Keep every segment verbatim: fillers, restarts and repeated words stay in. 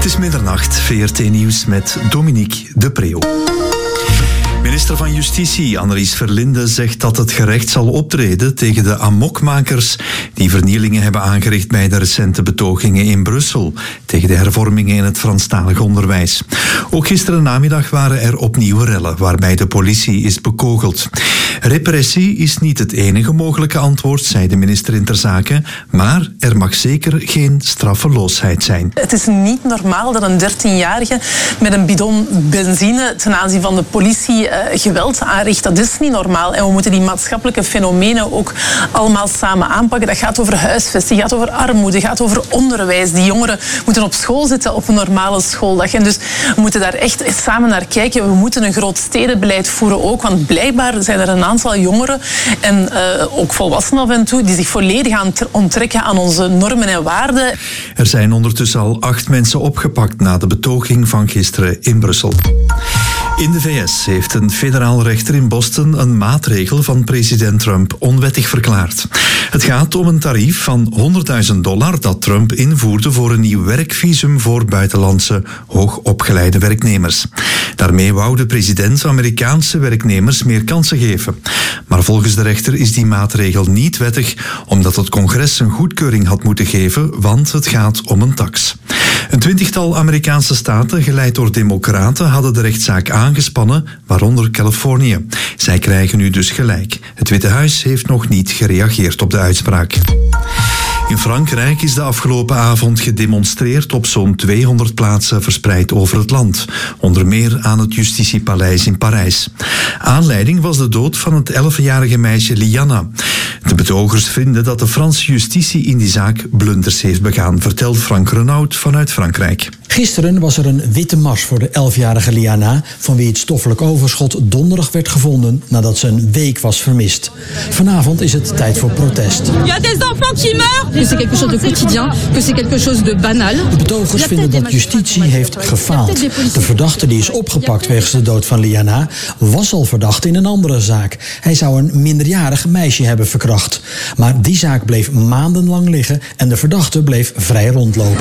is middernacht, V R T Nieuws met Dominique de Preeuw. Minister van Justitie Annelies Verlinde zegt dat het gerecht zal optreden tegen de amokmakers die vernielingen hebben aangericht bij de recente betogingen in Brussel tegen de hervormingen in het Franstalig onderwijs. Ook gisteren namiddag waren er opnieuw rellen waarbij de politie is bekogeld. Repressie is niet het enige mogelijke antwoord, zei de minister in ter zake, maar er mag zeker geen straffeloosheid zijn. Het is niet normaal dat een dertienjarige met een bidon benzine ten aanzien van de politie uh, geweld aanricht. Dat is niet normaal. En we moeten die maatschappelijke fenomenen ook allemaal samen aanpakken. Dat gaat over huisvesting, gaat over armoede, gaat over onderwijs. Die jongeren moeten op school zitten op een normale schooldag. En dus we moeten daar echt samen naar kijken. We moeten een groot stedenbeleid voeren ook, want blijkbaar zijn er een aantal jongeren en uh, ook volwassenen af en toe die zich volledig aan t- onttrekken aan onze normen en waarden. Er zijn ondertussen al acht mensen opgepakt na de betoging van gisteren in Brussel. In de V S heeft een federaal rechter in Boston een maatregel van president Trump onwettig verklaard. Het gaat om een tarief van honderdduizend dollar dat Trump invoerde voor een nieuw werkvisum voor buitenlandse hoogopgeleide werknemers. Daarmee wou de president Amerikaanse werknemers meer kansen geven. Maar volgens de rechter is die maatregel niet wettig, omdat het congres een goedkeuring had moeten geven, want het gaat om een tax. Een twintigtal Amerikaanse staten, geleid door democraten, hadden de rechtszaak aangespannen, waaronder Californië. Zij krijgen nu dus gelijk. Het Witte Huis heeft nog niet gereageerd op de uitspraak. In Frankrijk is de afgelopen avond gedemonstreerd op zo'n tweehonderd plaatsen verspreid over het land. Onder meer aan het Justitiepaleis in Parijs. Aanleiding was de dood van het elfjarige meisje Liana. De betogers vinden dat de Franse justitie in die zaak blunders heeft begaan, vertelt Frank Renaud vanuit Frankrijk. Gisteren was er een witte mars voor de elfjarige Liana, van wie het stoffelijk overschot donderdag werd gevonden nadat ze een week was vermist. Vanavond is het tijd voor protest. Il y a des enfants qui meurent. Que c'est quelque chose de quotidien, que c'est quelque chose de banal. De betogers vinden dat justitie heeft gefaald. De verdachte die is opgepakt wegens de dood van Liana was al verdacht in een andere zaak. Hij zou een minderjarig meisje hebben verkracht. Maar die zaak bleef maandenlang liggen en de verdachte bleef vrij rondlopen.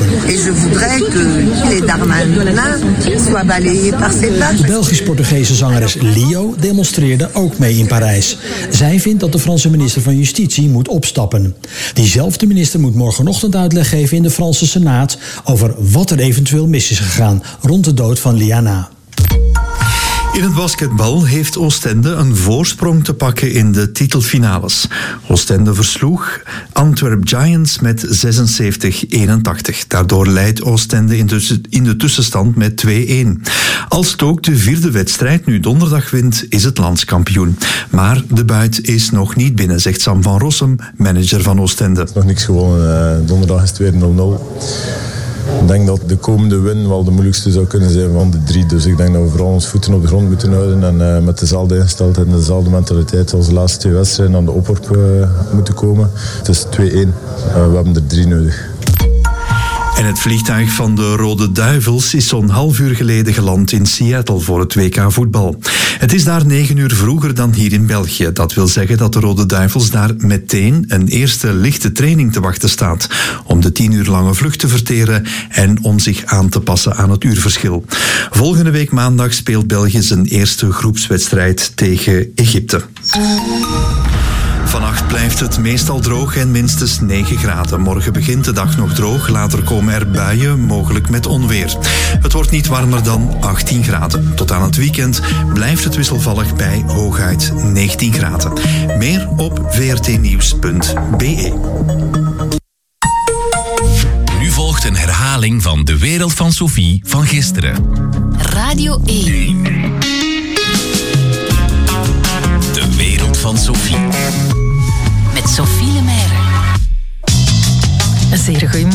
De Belgisch-Portugese zangeres Lio demonstreerde ook mee in Parijs. Zij vindt dat de Franse minister van Justitie moet opstappen. Diezelfde minister moet morgenochtend uitleg geven in de Franse Senaat over wat er eventueel mis is gegaan rond de dood van Liana. In het basketbal heeft Oostende een voorsprong te pakken in de titelfinales. Oostende versloeg Antwerp Giants met zesenzeventig eenentachtig. Daardoor leidt Oostende in de tussenstand met twee-een. Als het ook de vierde wedstrijd nu donderdag wint, is het landskampioen. Maar de buit is nog niet binnen, zegt Sam van Rossum, manager van Oostende. Het is nog niks gewonnen. Donderdag is het weer nul nul. Ik denk dat de komende win wel de moeilijkste zou kunnen zijn van de drie. Dus ik denk dat we vooral ons voeten op de grond moeten houden en uh, met dezelfde ingesteldheid en dezelfde mentaliteit als de laatste twee wedstrijden aan de opworp uh, moeten komen. Het is twee-een. Uh, we hebben er drie nodig. En het vliegtuig van de Rode Duivels is zo'n half uur geleden geland in Seattle voor het W K voetbal. Het is daar negen uur vroeger dan hier in België. Dat wil zeggen dat de Rode Duivels daar meteen een eerste lichte training te wachten staat. Om de tien uur lange vlucht te verteren en om zich aan te passen aan het uurverschil. Volgende week maandag speelt België zijn eerste groepswedstrijd tegen Egypte. Vannacht blijft het meestal droog en minstens negen graden. Morgen begint de dag nog droog, later komen er buien, mogelijk met onweer. Het wordt niet warmer dan achttien graden. Tot aan het weekend blijft het wisselvallig bij hooguit negentien graden. Meer op v r t nieuws punt b e. Nu volgt een herhaling van De Wereld van Sophie van gisteren. Radio één.